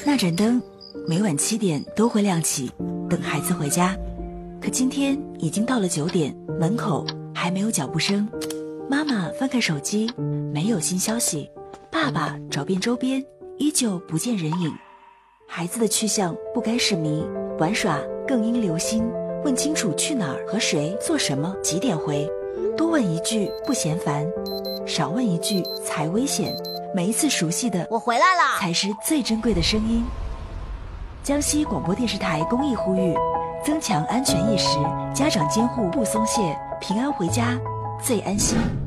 那盏灯每晚7点都会亮起，等孩子回家。可今天已经到了9点，门口还没有脚步声。妈妈翻看手机，没有新消息。爸爸找遍周边，依旧不见人影。孩子的去向不该是谜，玩耍更应留心。问清楚去哪儿、和谁、做什么、几点回。多问一句不嫌烦，少问一句才危险。每一次熟悉的我回来了才是最珍贵的声音。江西广播电视台公益呼吁，增强安全意识，家长监护不松懈，平安回家最安心。